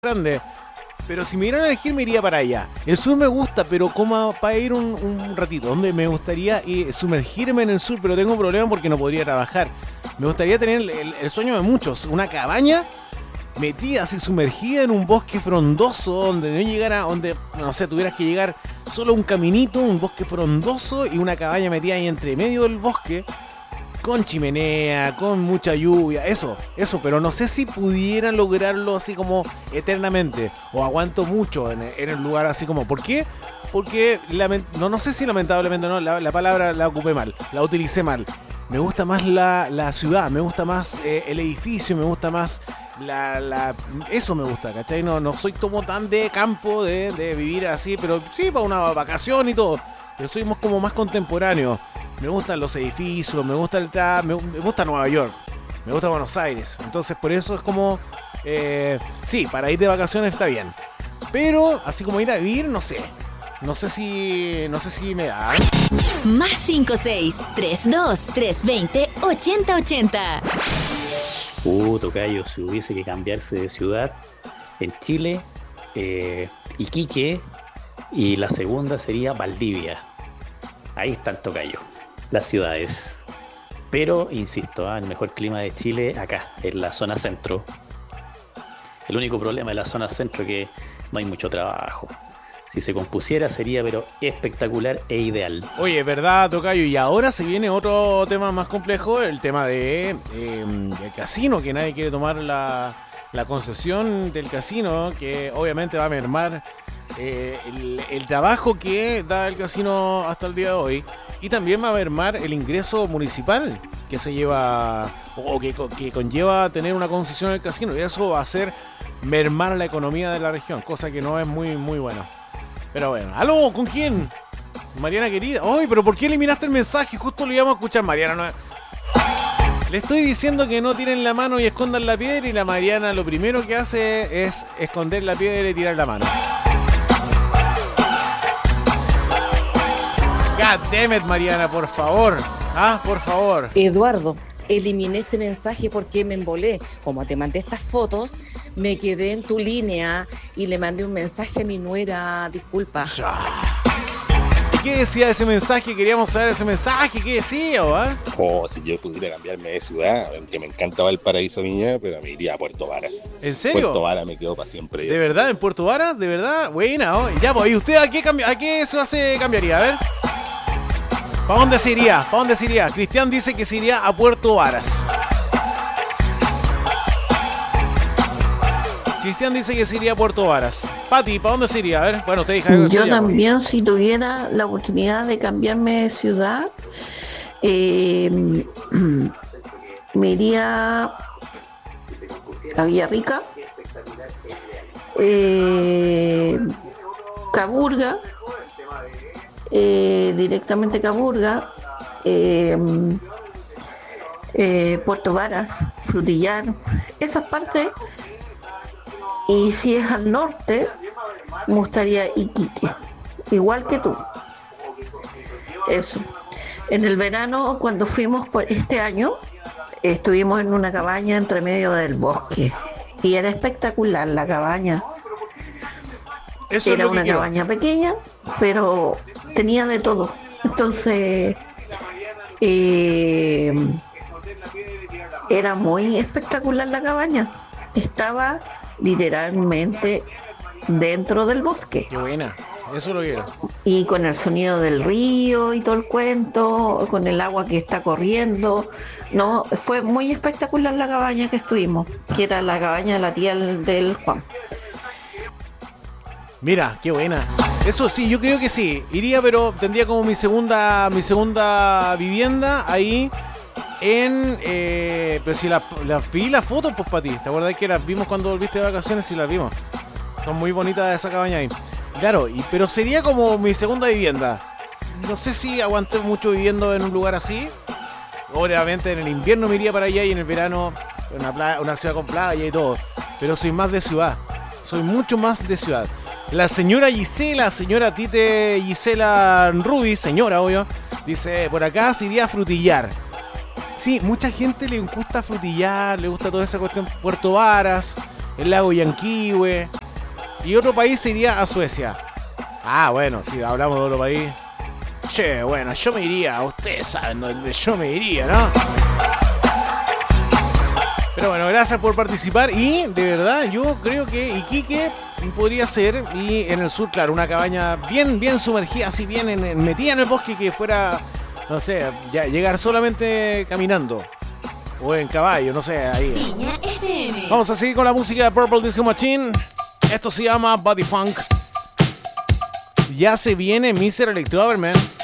grande. Pero si me dieran a elegir me iría para allá. El sur me gusta, pero como para ir un ratito. Donde me gustaría sumergirme en el sur, pero tengo un problema porque no podría trabajar. Me gustaría tener el sueño de muchos. Una cabaña metida así sumergida en un bosque frondoso. Donde no llegara, donde, no sé, tuvieras que llegar solo un caminito, un bosque frondoso y una cabaña metida ahí entre medio del bosque. Con chimenea, con mucha lluvia, eso, pero no sé si pudiera lograrlo así como eternamente, o aguanto mucho en el lugar así como, ¿por qué? Porque, no sé si lamentablemente no, la palabra la ocupé mal, la utilicé mal. Me gusta más la ciudad, me gusta más el edificio, me gusta más eso me gusta, ¿cachai? No soy como tan de campo, de vivir así, pero sí para una vacación y todo, pero soy como más contemporáneo. Me gustan los edificios, me gusta me gusta Nueva York, me gusta Buenos Aires. Entonces por eso es como, sí, para ir de vacaciones está bien. Pero así como ir a vivir, no sé. No sé si me da. Más 56-32-320-8080. Tocayo, si hubiese que cambiarse de ciudad en Chile, Iquique, y la segunda sería Valdivia. Ahí está el tocayo, las ciudades. Pero, insisto, el mejor clima de Chile acá, en la zona centro. El único problema de la zona centro es que no hay mucho trabajo. Si se compusiera sería pero espectacular e ideal. Oye, verdad, tocayo, y ahora se viene otro tema más complejo, el tema del casino, que nadie quiere tomar la concesión del casino, que obviamente va a mermar el trabajo que da el casino hasta el día de hoy, y también va a mermar el ingreso municipal que se lleva o que conlleva tener una concesión del casino, y eso va a hacer mermar la economía de la región, cosa que no es muy muy bueno. Pero bueno, ¿aló? ¿Con quién? Mariana querida. Ay, pero ¿por qué eliminaste el mensaje? Justo lo íbamos a escuchar, Mariana. No... Le estoy diciendo que no tiren la mano y escondan la piedra, y la Mariana lo primero que hace es esconder la piedra y tirar la mano. God damn it, Mariana, por favor. Por favor. Eduardo, eliminé este mensaje porque me embolé. Como te mandé estas fotos, me quedé en tu línea y le mandé un mensaje a mi nuera. Disculpa. ¿Qué decía ese mensaje? Queríamos saber ese mensaje. ¿Qué decía, si yo pudiera cambiarme de ciudad, aunque me encanta Valparaíso, Viña, pero me iría a Puerto Varas. ¿En serio? Puerto Varas me quedo para siempre. ¿De verdad? ¿En Puerto Varas? ¿De verdad? Buena, Ya, pues, ¿y usted a qué ciudad se cambiaría? A ver. ¿Para dónde se iría? Cristian dice que se iría a Puerto Varas. Cristian dice que se iría a Puerto Varas. Pati, ¿para dónde se iría? A ver, bueno, usted dijo. Yo también, si tuviera la oportunidad de cambiarme de ciudad, me iría a Villarrica, Caburga, directamente Caburga, Puerto Varas, Frutillar, esas partes. Y si es al norte, me gustaría Iquique, igual que tú. Eso. En el verano, cuando fuimos por este año, estuvimos en una cabaña entre medio del bosque y era espectacular la cabaña. Eso era una cabaña pequeña, pero tenía de todo. Entonces, era muy espectacular la cabaña. Estaba literalmente dentro del bosque. Qué buena, eso lo quiero. Y con el sonido del río y todo el cuento, con el agua que está corriendo. No, fue muy espectacular la cabaña que estuvimos, que era la cabaña de la tía del Juan. Mira, qué buena. Eso sí, yo creo que sí. Iría, pero tendría como mi segunda vivienda ahí pero si vi las fotos, pues para ti. ¿Te acuerdas que las vimos cuando volviste de vacaciones? Sí, las vimos. Son muy bonitas esa cabaña ahí. Claro, pero sería como mi segunda vivienda. No sé si aguanté mucho viviendo en un lugar así. Obviamente en el invierno me iría para allá y en el verano una ciudad con playa y todo. Pero soy más de ciudad. Soy mucho más de ciudad. La señora Tite Gisela Rubi, señora, obvio, dice, por acá se iría a Frutillar. Sí, mucha gente le gusta Frutillar, le gusta toda esa cuestión, Puerto Varas. el lago Yanquihue. Y otro país se iría a Suecia. Ah, bueno, si hablamos de otro país. Che, bueno, yo me iría, ustedes saben dónde yo me iría, ¿no? Pero bueno, gracias por participar y de verdad yo creo que Iquique podría ser, y en el sur, claro, una cabaña bien sumergida, así bien metida en el bosque, que fuera, no sé, ya llegar solamente caminando o en caballo, no sé, ahí. Viña FM. Vamos a seguir con la música de Purple Disco Machine. Esto se llama Body Funk. Ya se viene Mr. Electrover, man.